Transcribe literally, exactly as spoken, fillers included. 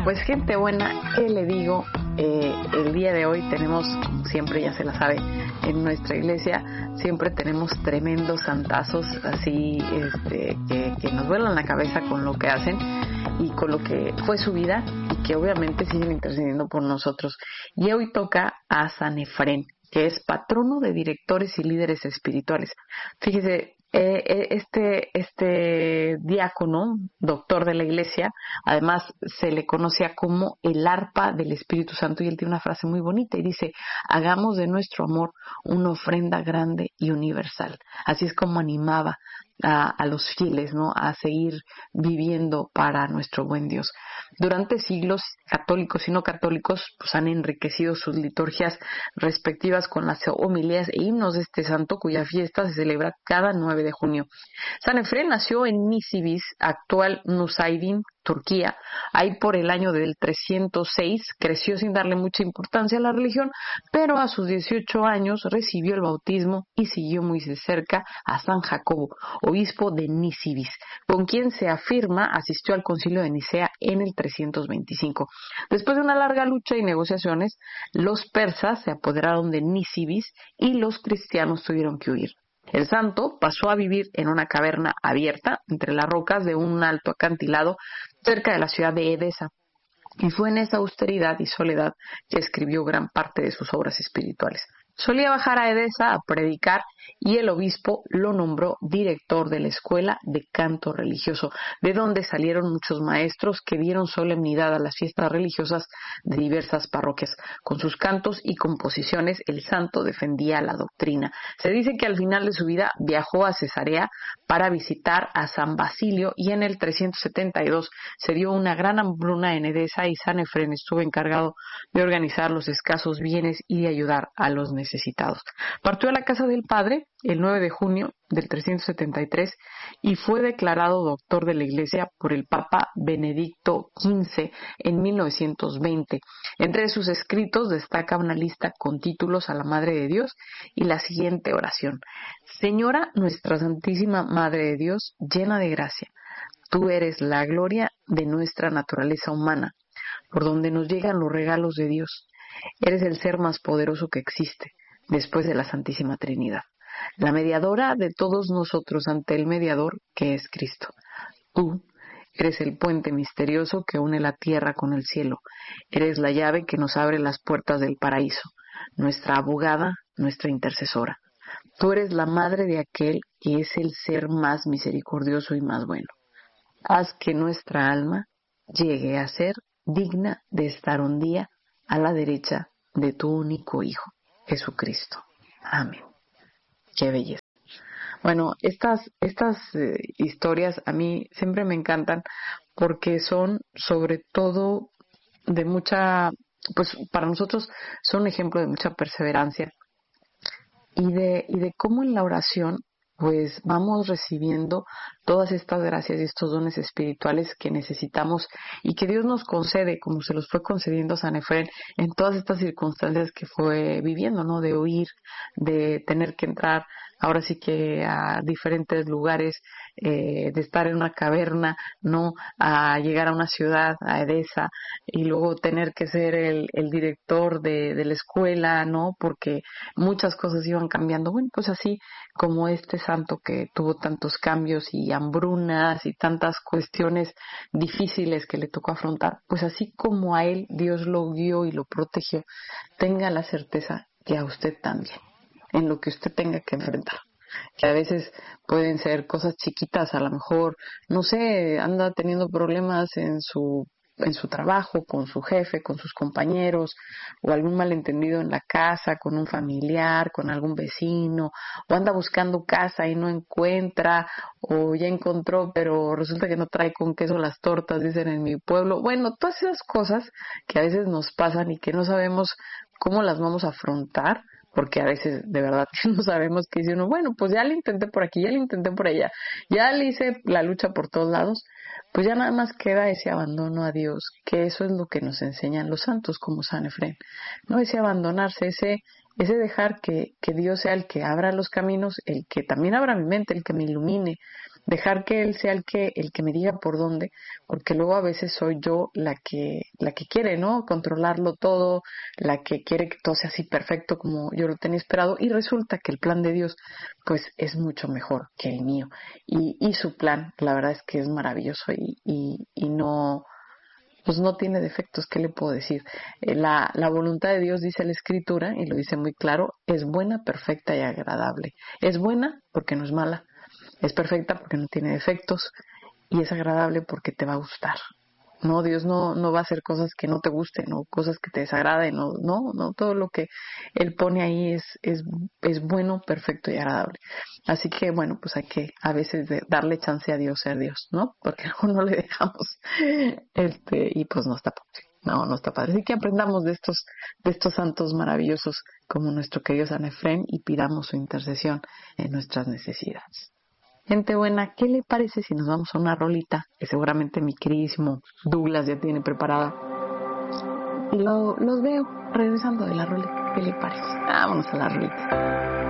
Pues gente buena, ¿qué le digo? Eh, el día de hoy tenemos, como siempre ya se la sabe, en nuestra iglesia siempre tenemos tremendos santazos así este, que, que nos vuelan la cabeza con lo que hacen y con lo que fue su vida y que obviamente siguen intercediendo por nosotros. Y hoy toca a San Efrén, que es patrono de directores y líderes espirituales. Fíjese, eh, este, este diácono, doctor de la iglesia, además se le conocía como el arpa del Espíritu Santo, y él tiene una frase muy bonita y dice: hagamos de nuestro amor una ofrenda grande y universal. Así es como animaba a, a los fieles, ¿no?, a seguir viviendo para nuestro buen Dios. Durante siglos, católicos y no católicos pues han enriquecido sus liturgias respectivas con las homilías e himnos de este santo, cuya fiesta se celebra cada nueve de junio. San Efrén nació en Nisibis, actual Nusaybin, Turquía. Ahí por el año del trescientos seis creció sin darle mucha importancia a la religión, pero a sus dieciocho años recibió el bautismo y siguió muy de cerca a San Jacobo, obispo de Nisibis, con quien se afirma asistió al concilio de Nicea en el trescientos veinticinco. Después de una larga lucha y negociaciones, los persas se apoderaron de Nisibis y los cristianos tuvieron que huir. El santo pasó a vivir en una caverna abierta entre las rocas de un alto acantilado cerca de la ciudad de Edesa, y fue en esa austeridad y soledad que escribió gran parte de sus obras espirituales. Solía bajar a Edesa a predicar y el obispo lo nombró director de la escuela de canto religioso, de donde salieron muchos maestros que dieron solemnidad a las fiestas religiosas de diversas parroquias. Con sus cantos y composiciones el santo defendía la doctrina. Se dice que al final de su vida viajó a Cesarea para visitar a San Basilio, y en el trescientos setenta y dos se dio una gran hambruna en Edesa y San Efrén estuvo encargado de organizar los escasos bienes y de ayudar a los necesitados. Partió a la casa del padre el nueve de junio del trescientos setenta y tres y fue declarado doctor de la iglesia por el Papa Benedicto quince en mil novecientos veinte. Entre sus escritos destaca una lista con títulos a la Madre de Dios y la siguiente oración: Señora nuestra Santísima Madre de Dios, llena de gracia, tú eres la gloria de nuestra naturaleza humana, por donde nos llegan los regalos de Dios. Eres el ser más poderoso que existe, después de la Santísima Trinidad, la mediadora de todos nosotros ante el mediador que es Cristo. Tú eres el puente misterioso que une la tierra con el cielo. Eres la llave que nos abre las puertas del paraíso, nuestra abogada, nuestra intercesora. Tú eres la madre de aquel que es el ser más misericordioso y más bueno. Haz que nuestra alma llegue a ser digna de estar un día a la derecha de tu único Hijo, Jesucristo. Amén. Qué belleza. Bueno, estas, estas eh, historias a mí siempre me encantan porque son sobre todo de mucha, pues para nosotros son un ejemplo de mucha perseverancia y de, y de cómo en la oración pues vamos recibiendo todas estas gracias y estos dones espirituales que necesitamos y que Dios nos concede, como se los fue concediendo a San Efrén en todas estas circunstancias que fue viviendo, ¿no? De huir, de tener que entrar ahora sí que a diferentes lugares, eh, de estar en una caverna, ¿no? A llegar a una ciudad, a Edesa, y luego tener que ser el, el director de, de la escuela, ¿no? Porque muchas cosas iban cambiando. Bueno, pues así como este santo que tuvo tantos cambios y hambrunas y tantas cuestiones difíciles que le tocó afrontar, pues así como a él Dios lo guió y lo protegió, tenga la certeza que a usted también, en lo que usted tenga que enfrentar, que a veces pueden ser cosas chiquitas, a lo mejor, no sé, anda teniendo problemas en su en su trabajo, con su jefe, con sus compañeros, o algún malentendido en la casa, con un familiar, con algún vecino, o anda buscando casa y no encuentra, o ya encontró, pero resulta que no trae con queso las tortas, dicen en mi pueblo. Bueno, todas esas cosas que a veces nos pasan y que no sabemos cómo las vamos a afrontar, porque a veces de verdad que no sabemos qué dice uno. Bueno, pues ya le intenté por aquí, ya le intenté por allá, ya le hice la lucha por todos lados. Pues ya nada más queda ese abandono a Dios, que eso es lo que nos enseñan los santos como San Efrén, ¿no? Ese abandonarse, ese ese dejar que, que Dios sea el que abra los caminos, el que también abra mi mente, el que me ilumine, dejar que Él sea el que, el que me diga por dónde, porque luego a veces soy yo la que, la que quiere, ¿no? Controlarlo todo, la que quiere que todo sea así perfecto como yo lo tenía esperado, y resulta que el plan de Dios, pues, es mucho mejor que el mío. Y, y su plan, la verdad es que es maravilloso y, y, y no, pues no tiene defectos, ¿qué le puedo decir? Eh, La, la voluntad de Dios, dice la Escritura, y lo dice muy claro, es buena, perfecta y agradable. Es buena porque no es mala, es perfecta porque no tiene defectos y es agradable porque te va a gustar. No, Dios no, no va a hacer cosas que no te gusten o cosas que te desagraden, no, no, no, todo lo que Él pone ahí es, es, es bueno, perfecto y agradable. Así que bueno, pues hay que a veces de darle chance a Dios ser Dios, ¿no? Porque luego no le dejamos, este, y pues no está padre, no, no está padre. Así que aprendamos de estos, de estos santos maravillosos como nuestro querido San Efrén y pidamos su intercesión en nuestras necesidades. Gente buena, ¿qué le parece si nos vamos a una rolita que seguramente mi queridísimo Douglas ya tiene preparada? Y lo, los veo regresando de la rolita. ¿Qué le parece? Vámonos a la rolita.